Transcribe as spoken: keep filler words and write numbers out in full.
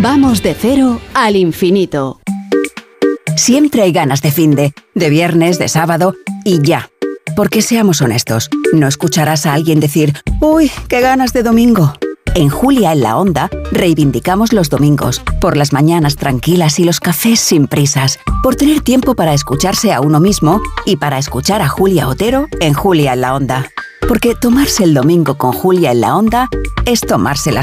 Vamos de cero al infinito. Siempre hay ganas de finde, de viernes, de sábado y ya. Porque seamos honestos, no escucharás a alguien decir «Uy, qué ganas de domingo». En Julia en la Onda reivindicamos los domingos, por las mañanas tranquilas y los cafés sin prisas, por tener tiempo para escucharse a uno mismo y para escuchar a Julia Otero en Julia en la Onda. Porque tomarse el domingo con Julia en la Onda es tomarse las